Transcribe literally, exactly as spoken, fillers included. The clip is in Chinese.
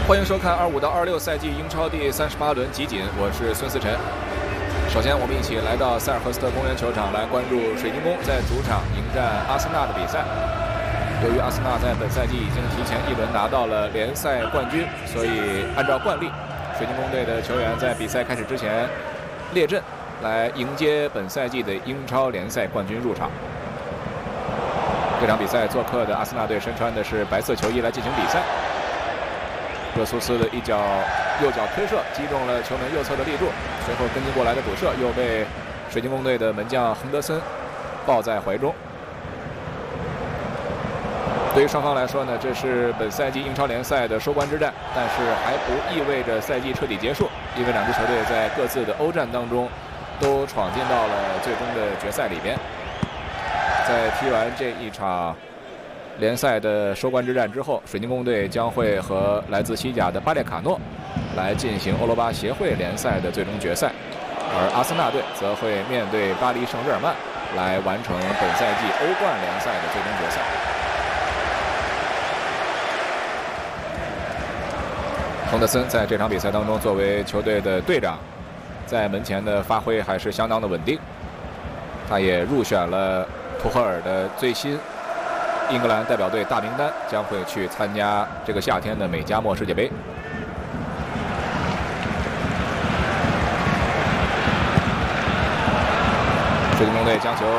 欢迎收看二五到二六赛季英超第三十八轮集锦，我是孙思辰。首先，我们一起来到塞尔赫斯特公园球场来关注水晶宫在主场迎战阿森纳的比赛。由于阿森纳在本赛季已经提前一轮拿到了联赛冠军，所以按照惯例，水晶宫队的球员在比赛开始之前列阵，来迎接本赛季的英超联赛冠军入场。这场比赛做客的阿森纳队身穿的是白色球衣来进行比赛。热苏斯的一脚右脚推射击中了球门右侧的立柱，随后跟进过来的补射又被水晶宫队的门将亨德森抱在怀中。对于双方来说呢，这是本赛季英超联赛的收官之战，但是还不意味着赛季彻底结束，因为两支球队在各自的欧战当中都闯进到了最终的决赛里边。在踢完这一场联赛的收官之战之后，水晶宫队将会和来自西甲的巴列卡诺来进行欧罗巴协会联赛的最终决赛，而阿森纳队则会面对巴黎圣日耳曼来完成本赛季欧冠联赛的最终决赛。亨德森在这场比赛当中作为球队的队长，在门前的发挥还是相当的稳定，他也入选了图赫尔的最新英格兰代表队大名单，将会去参加这个夏天的美加墨世界杯。水晶宫队将球